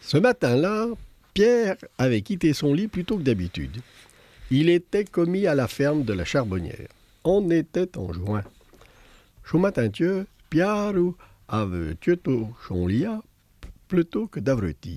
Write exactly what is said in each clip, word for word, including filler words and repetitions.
Ce matin-là, Pierre avait quitté son lit plus tôt que d'habitude. Il était commis à la ferme de la Charbonnière. On était en juin. Ce matin-tieu, Pierre avait tué son lit plus tôt que d'avreti.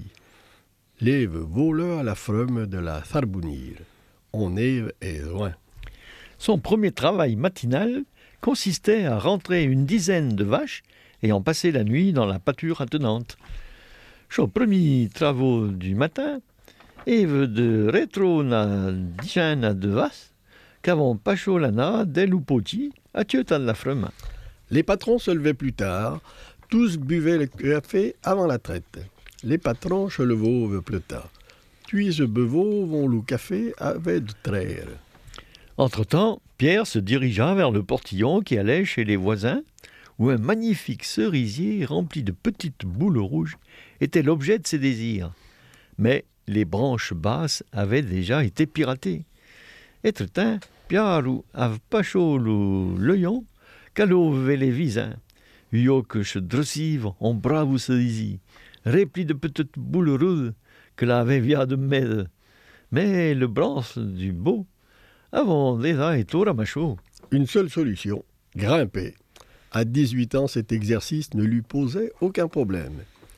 Lève voleur à la ferme de la Charbonnière. On est loin. Son premier travail matinal consistait à rentrer une dizaine de vaches ayant passé la nuit dans la pâture attenante. Son premier travaux du matin, Eve de rétro na dizaine de vaches, qu'avant pacho lana del upoti à tiotan la frema. Les patrons se levaient plus tard, tous buvaient le café avant la traite. Les patrons se levaient plus tard. Puis ce beveau vont le café avec de traire. Entre-temps, Pierre se dirigea vers le portillon qui allait chez les voisins, où un magnifique cerisier rempli de petites boules rouges était l'objet de ses désirs. Mais les branches basses avaient déjà été piratées. Etretin, Pierre avait pas chaud l'œillon, qu'allo avait les visins. Yo que se dressive en brave cerisier, rempli de petites boules rouges que l'avait via de mêle. Mais le branche du beau avant déjà et tout ramacho. Une seule solution, grimper. À dix-huit ans, cet exercice ne lui posait aucun problème.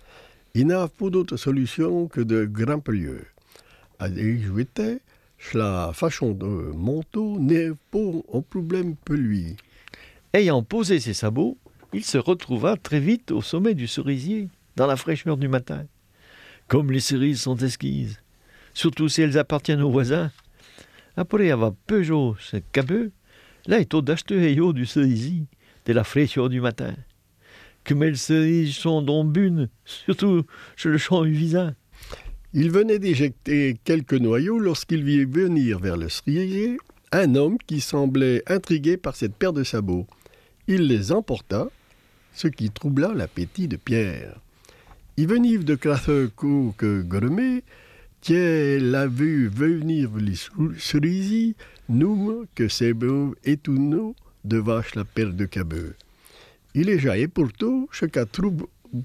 Il n'a pas d'autre solution que de grimper lieu. À dix-huit ans, la façon de manteau n'est pas un problème pour lui. Ayant posé ses sabots, il se retrouva très vite au sommet du cerisier, dans la fraîcheur du matin. Comme les cerises sont esquises, surtout si elles appartiennent aux voisins. Après avoir Peugeot ce cabeux, là est au d'acheter et du cerisier, de la fraîcheur du matin. Que mes cerises sont d'ombunes, surtout chez le champ du visin. Il venait d'éjecter quelques noyaux lorsqu'il vit venir vers le cerisier un homme qui semblait intrigué par cette paire de sabots. Il les emporta, ce qui troubla l'appétit de Pierre. Il venait de classer que gremé, tiens l'a vu venir les cerisiers, nous que c'est beau et tout nous de vache la paire de cabeux. Il est jaillé pour tout, ce qu'a troublé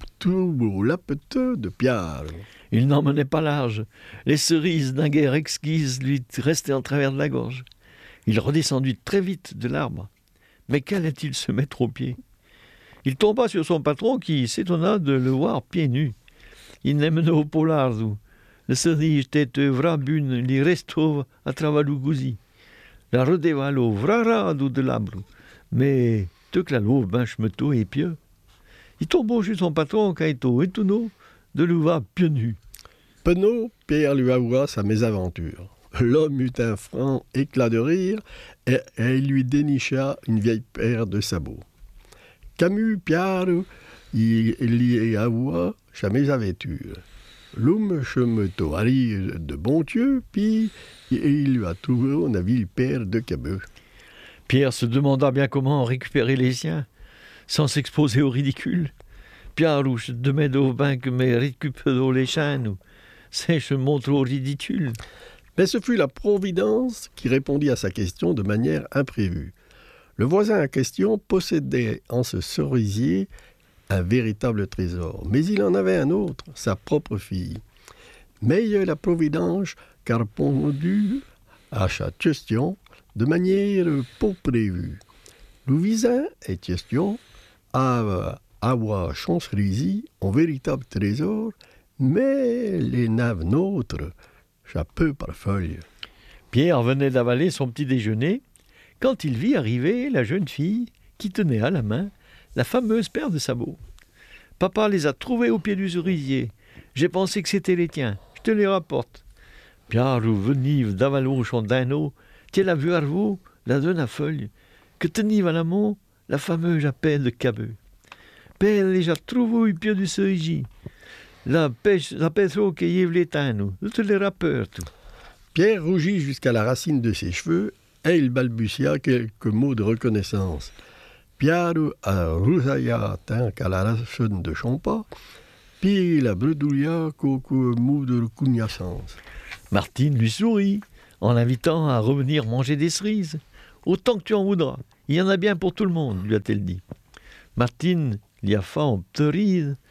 l'appétit de Pierre. Il n'en menait pas large. Les cerises d'un guerre exquise lui restaient en travers de la gorge. Il redescendit très vite de l'arbre. Mais qu'allait-il se mettre aux pieds? Il tomba sur son patron qui s'étonna de le voir pieds nus. Il n'aimait au polardo. Le cerise tête vrabune li restove à travers le gousi. La redevalo vrarado de l'arbre. Mais te que la louve benche meto et pieux. Il tomba chez son patron Kaito et Touno de le voir pieux nu. Penaud, Pierre lui avoua sa mésaventure. L'homme eut un franc éclat de rire et, et il lui dénicha une vieille paire de sabots. Camus, Pierre, il lui avoua sa mésaventure. L'homme se meto à rire de bon Dieu, puis il lui a trouvé une vieille paire de cabeux. Pierre se demanda bien comment récupérer les siens, sans s'exposer au ridicule. Pierre, où je demande au bain que mes récupérons les chaînes, ou c'est je montre au ridicule. Mais ce fut la Providence qui répondit à sa question de manière imprévue. Le voisin en question possédait en ce cerisier un véritable trésor, mais il en avait un autre, sa propre fille. Mais la Providence a répondu à sa question de manière peu prévue. Le voisin en question a avoir son cerisier un véritable trésor, mais les naves nôtres, ça peu par feuille. Pierre venait d'avaler son petit déjeuner quand il vit arriver la jeune fille qui tenait à la main la fameuse paire de sabots. Papa les a trouvés au pied du cerisier. J'ai pensé que c'était les tiens. Je te les rapporte. Pierre venive d'avaler au champ d'un eau, tiens la vue à vous, la donne à feuille, que tenive à la main la fameuse appelle de cabeux. Père les a trouvés au pied du cerisier. La pêche, la pêche qui y les nous, je te les rappelle tout. Pierre rougit jusqu'à la racine de ses cheveux et il balbutia quelques mots de reconnaissance. Pierre a rousailla tant qu'à la racine de son pas, puis il a bredouilla quelques mots de reconnaissance. Martine lui sourit en l'invitant à revenir manger des cerises. Autant que tu en voudras, il y en a bien pour tout le monde, lui a-t-elle dit. Martine lui a fait en pteride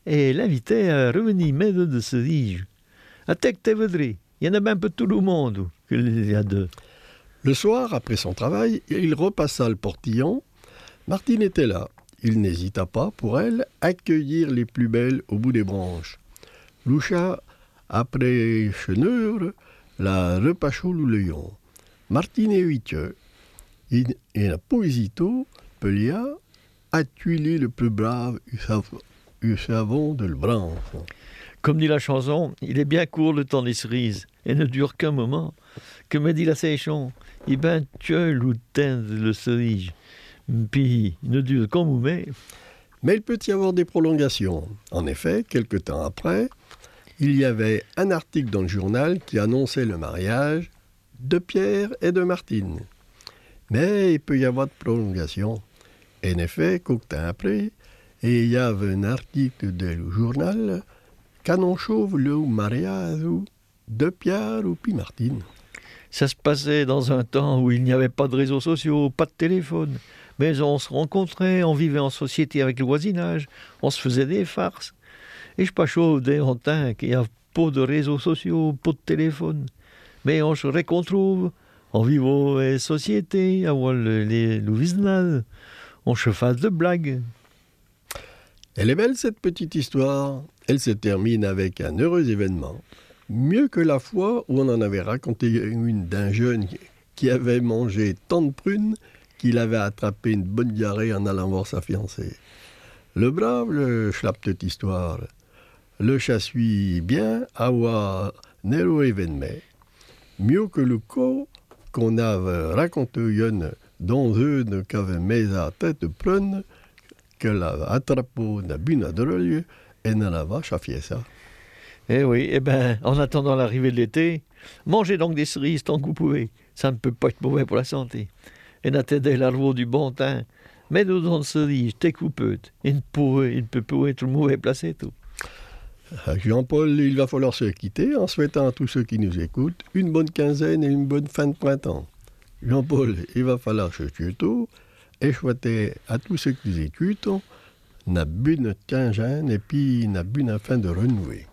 et l'invitait à revenir maître de cerise. À tel que tu voudrais. Il y en a bien un peu tout le monde qu'il y a deux. Le soir, après son travail, il repassa le portillon. Martine était là. Il n'hésita pas, pour elle, à accueillir les plus belles au bout des branches. Loucha, après cheneur, la repachou le lion. Martine et huitieux. Et la poésito, pelia, a tuilé le plus brave du savon de le branche. Comme dit la chanson, il est bien court le temps des cerises, et ne dure qu'un moment. Que me dit la séchon? Eh ben, tu ou teint le cerise. Puis, il ne dure qu'un moment. Mais il peut y avoir des prolongations. En effet, quelque temps après, il y avait un article dans le journal qui annonçait le mariage de Pierre et de Martine. Mais il peut y avoir de prolongation. En effet, quelque temps après, il y avait un article du journal Canon Chauve le mariage de Pierre ou puis Martine. Ça se passait dans un temps où il n'y avait pas de réseaux sociaux, pas de téléphone. Mais on se rencontrait, on vivait en société avec le voisinage, on se faisait des farces. Et je pas chaud des temps qu'il n'y a pas de réseaux sociaux, pas de téléphone. Mais on se retrouve en vivant en société, à voir le, le, le voisinage, on se fait de blagues. Elle est belle cette petite histoire. Elle se termine avec un heureux événement. Mieux que la fois où on en avait raconté une d'un jeune qui avait mangé tant de prunes qu'il avait attrapé une bonne diarrhée en allant voir sa fiancée. Le brave, le schlapp cette histoire, le chassui bien à voir Nero événement. Mieux que le co qu'on avait raconté une dans une qu'avait mis à tête prune, que la attrapé n'a bu n'a drôle et n'a la vache à fier ça. Eh oui, eh ben, en attendant l'arrivée de l'été, mangez donc des cerises tant que vous pouvez. Ça ne peut pas être mauvais pour la santé. Et n'attendez l'arbre du bon teint. Mais nous dans le cerise, t'es coupé. Il ne peut, il ne peut pas être mauvais placé tout. Jean-Paul, il va falloir se quitter en souhaitant à tous ceux qui nous écoutent une bonne quinzaine et une bonne fin de printemps. Jean-Paul, il va falloir se tuer et souhaiter à tous ceux qui nous écoutent n'a bu notre quinzaine et puis n'a bu la fin de renouer.